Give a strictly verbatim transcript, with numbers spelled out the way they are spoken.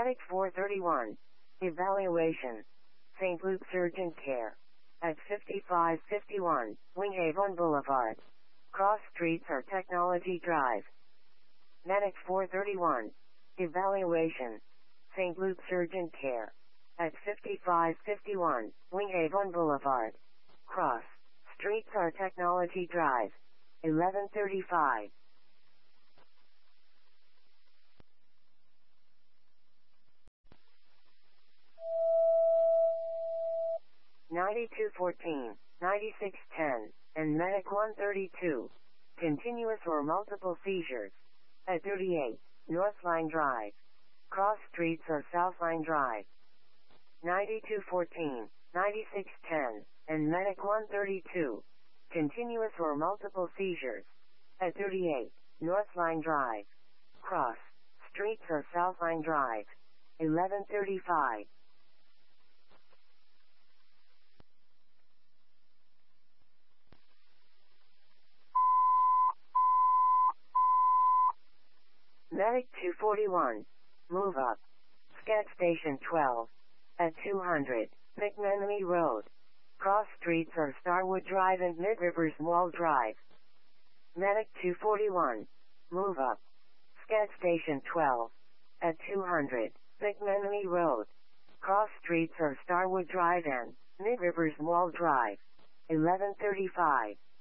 Medic four thirty-one. Evaluation. Saint Luke's Urgent Care. At fifty-five fifty-one, Winghaven Boulevard. Cross Streets or Technology Drive. Medic four thirty-one. Evaluation. Saint Luke's Urgent Care. At fifty-five fifty-one, Winghaven Boulevard. Cross Streets or Technology Drive. eleven thirty-five. ninety-two fourteen, ninety-six ten, and Medic one thirty-two. Continuous or multiple seizures. At thirty-eight, North Line Drive. Cross Streets or South Line Drive. ninety-two fourteen, ninety-six ten, and Medic one thirty-two. Continuous or multiple seizures. At thirty-eight, North Line Drive. Cross Streets or South Line Drive. eleven thirty-five. Medic two forty-one. Move up. Scat Station twelve. At two hundred, McMenemy Road. Cross Streets or Starwood Drive and Mid Rivers Mall Drive. Medic two forty-one. Move up. Scat Station twelve. At two hundred, McMenemy Road. Cross Streets or Starwood Drive and Mid Rivers Mall Drive. eleven thirty-five.